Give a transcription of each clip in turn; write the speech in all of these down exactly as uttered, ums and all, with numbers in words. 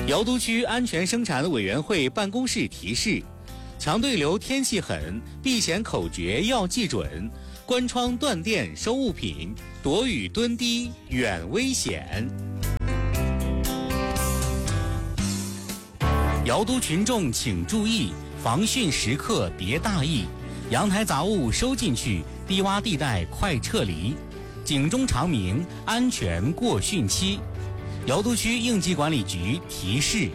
瑶都区安全生产委员会办公室提示：强对流天气狠，避险口诀要记准，关窗断电收物品，躲雨蹲低远危险。瑶都群众请注意，防汛时刻别大意，阳台杂物收进去，低洼地带快撤离，警钟长鸣，安全过汛期。瑶都区应急管理局提示：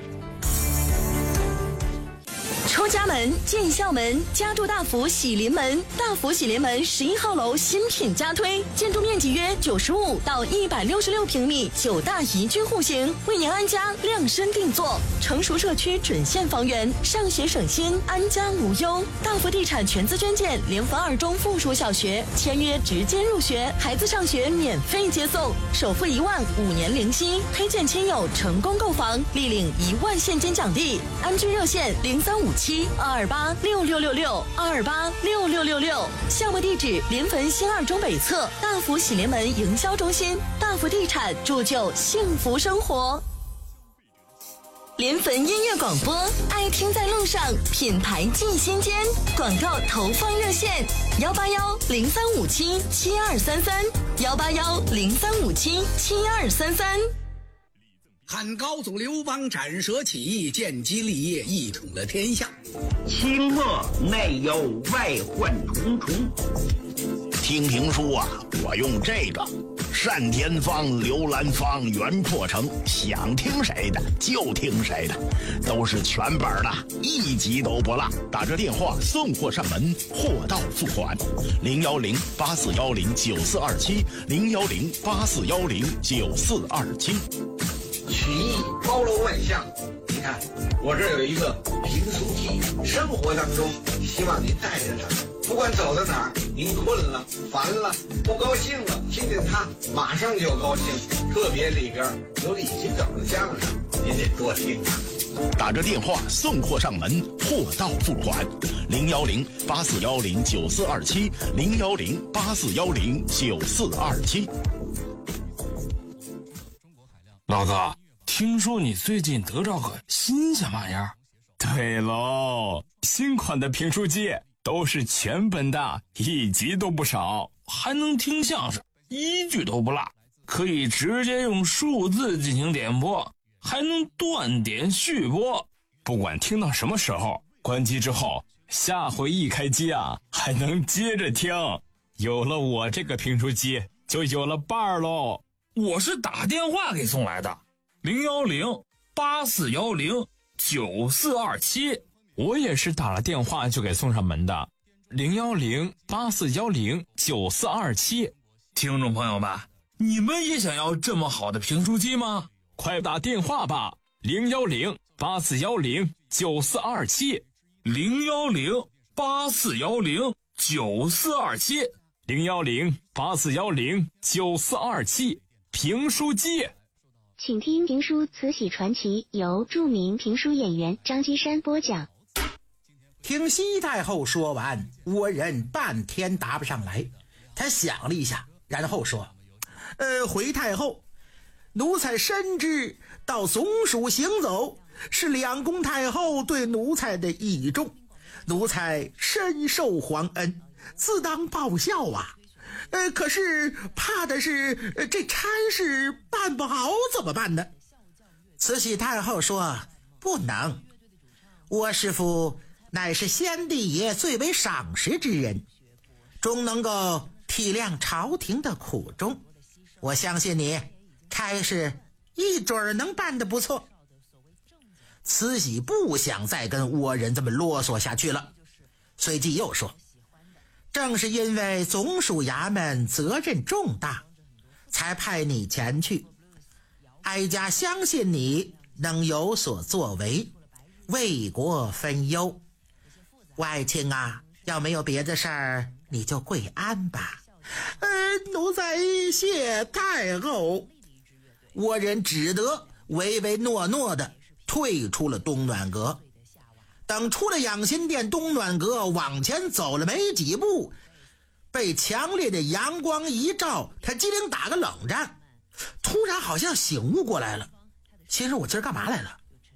出家门进校门，家住大福喜临门。大福喜临门十一号楼新品加推，建筑面积约九十五到一百六十六平米，九大宜居户型，为您安家量身定做。成熟社区准现房源，上学省心，安家无忧。大福地产全资捐建联合二中附属小学，签约直接入学，孩子上学免费接送，首付一万，五年零息。推荐亲友成功购房，立领一万现金奖励。安居热线零三五七二二八六六六六二二八六六六六。项目地址：临汾新二中北侧大福喜临门营销中心。大福地产铸就幸福生活。临汾音乐广播，爱听在路上，品牌进心间。广告投放热线：幺八幺零三五七七二三三，幺八幺零三五七七二三三。 汉高祖刘邦斩蛇起义，建基立业，一统了天下。 清末内忧外患重重。 听评书啊，我用这个单田芳、刘兰芳、袁阔成，想听谁的就听谁的，都是全本的，一集都不落。打这电话送货上门，货到付款。零幺零八四幺零九四二七，零幺零八四幺零九四二七。 曲艺包罗万象，你看我这有一个评书机，生活当中希望您带着它，不管走到哪儿，您困了、烦了、不高兴了，听见它马上就高兴。特别里边有李金斗的相声，您得多听啊。 打着电话送货上门，货到付款。零幺零八四幺零九四二七，零幺零八四幺零九四二七。 老子听说你最近得着个新鲜玩意儿。 对喽，新款的评书机都是全本的，一集都不少， 还能听相声，一句都不落，可以直接用数字进行点播，还能断点续播。 不管听到什么时候，关机之后下回一开机啊，还能接着听。有了我这个评书机，就有了伴儿喽。 我是打电话给送来的，零幺零八四幺零九四二七。 我也是打了电话就给送上门的，零幺零八四幺零九四二七。 听众朋友们，你们也想要这么好的评书机吗？ 快打电话吧，零幺零八四幺零九四二七， 零幺零八四幺零九四二七， 零幺零八四幺零九四二七。评书机， 请听评书《慈禧传奇》，由著名评书演员张基山播讲。 听西太后说完，倭人半天答不上来。他想了一下，然后说：呃，回太后，奴才深知到总署行走是两宫太后对奴才的倚重，奴才深受皇恩，自当报效啊。呃，可是怕的是、呃、这差事办不好怎么办呢？慈禧太后说：不能，我师父乃是先帝爷最为赏识之人，终能够体谅朝廷的苦衷，我相信你差事一准儿能办得不错。慈禧不想再跟倭人这么啰嗦下去了，随即又说：正是因为总署衙门责任重大，才派你前去。哀家相信你能有所作为，为国分忧。外卿啊，要没有别的事儿，你就跪安吧。呃，奴才谢太后。倭人只得唯唯诺诺的退出了东暖阁。等出了养心殿东暖阁，往前走了没几步，被强烈的阳光一照，他机灵打个冷战，突然好像醒悟过来了，心说我今儿干嘛来了？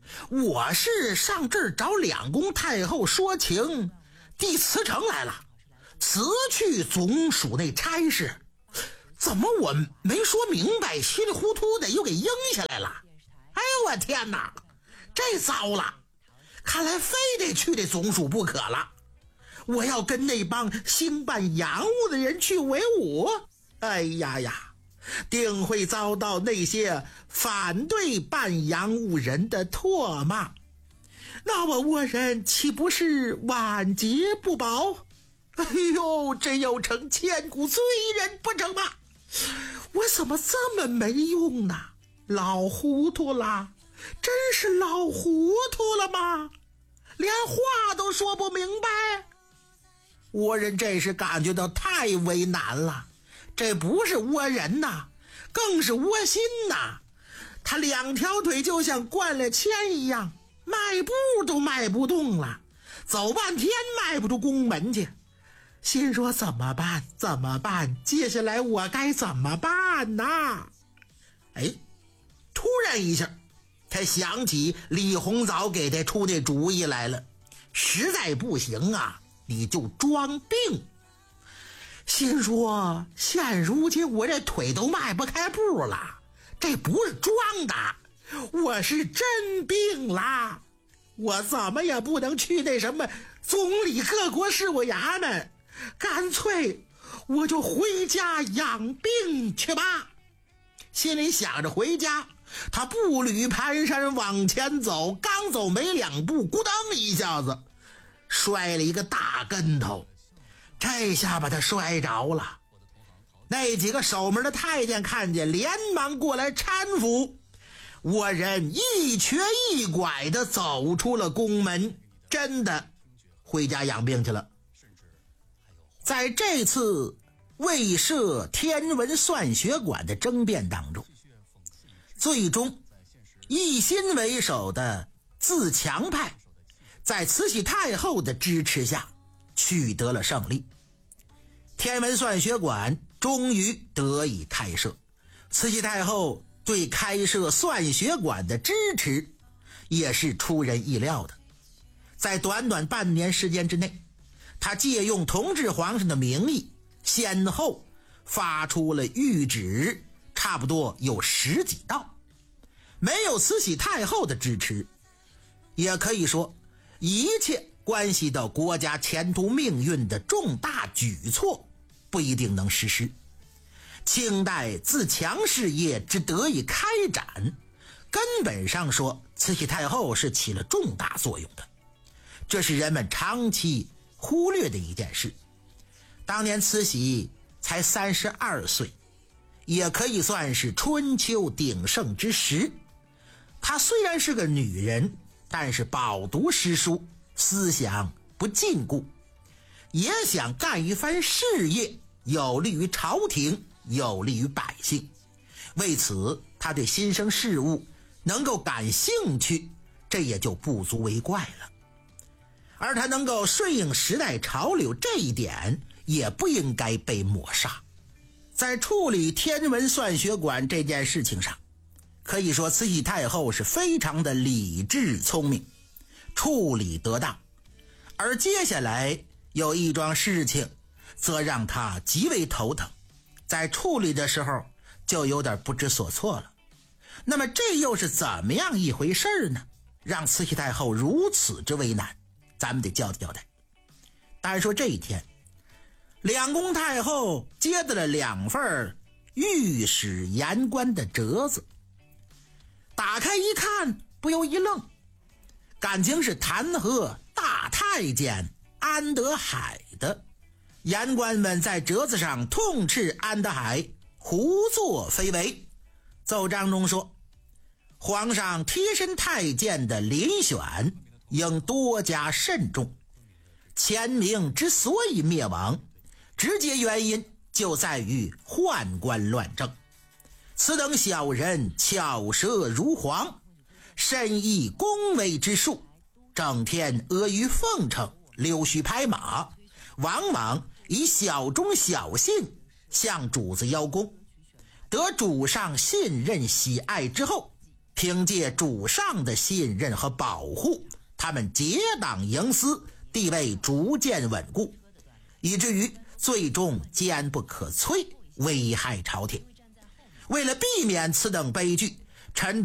我是上这儿找两宫太后说情，递辞呈来了，辞去总署那差事，怎么我没说明白，稀里糊涂的又给应下来了？哎呦我天哪，这糟了，看来非得去这总署不可了。我要跟那帮兴办洋务的人去为伍，哎呀呀，定会遭到那些反对办洋务人的唾骂，那么我人岂不是晚节不保？哎呦，这又成千古罪人不成吗？我怎么这么没用呢？老糊涂了，真是老糊涂了吗？连话都说不明白。倭人这时感觉到太为难了，这不是倭人呐，更是倭心呐。他两条腿就像灌了铅一样，迈步都迈不动了，走半天迈不出宫门去。心说怎么办怎么办，接下来我该怎么办呢？哎，突然一下他想起李鸿藻给他出那主意来了，实在不行啊，你就装病。心说现如今我这腿都迈不开步了，这不是装的，我是真病啦。我怎么也不能去那什么总理各国事务衙门，干脆我就回家养病去吧。心里想着回家，他步履蹒跚往前走，刚走没两步，咕当一下子摔了一个大跟头，这下把他摔着了。那几个守门的太监看见，连忙过来搀扶，我人一瘸一拐的走出了宫门，真的回家养病去了。在这次魏设天文算学馆的争辩当中，最终一心为首的自强派在慈禧太后的支持下取得了胜利，天文算学馆终于得以开设。慈禧太后对开设算学馆的支持也是出人意料的，在短短半年时间之内，他借用同治皇上的名义，先后发出了谕旨，差不多有十几道。没有慈禧太后的支持，也可以说一切关系到国家前途命运的重大举措不一定能实施。清代自强事业之得以开展，根本上说慈禧太后是起了重大作用的，这是人们长期忽略的一件事。当年慈禧才三十二岁，也可以算是春秋鼎盛之时。她虽然是个女人，但是饱读诗书，思想不禁锢，也想干一番事业，有利于朝廷，有利于百姓。为此她对新生事物能够感兴趣，这也就不足为怪了。而他能够顺应时代潮流，这一点也不应该被抹杀。在处理天文算学馆这件事情上，可以说慈禧太后是非常的理智聪明，处理得当。而接下来有一桩事情则让她极为头疼，在处理的时候就有点不知所措了。那么这又是怎么样一回事呢？让慈禧太后如此之为难，咱们得交代交代。单说这一天，两宫太后接到了两份御史言官的折子，打开一看，不由一愣，感情是弹劾大太监安德海的。言官们在折子上痛斥安德海胡作非为，奏章中说，皇上贴身太监的遴选应多加慎重，前明之所以灭亡，直接原因就在于宦官乱政。此等小人巧舌如簧，深谙恭维之术，整天阿谀奉承，溜须拍马，往往以小忠小信向主子邀功，得主上信任喜爱之后， 凭借主上的信任和保护，他们结党营私，地位逐渐稳固，以至于最终坚不可摧，危害朝廷。为了避免此等悲剧，陈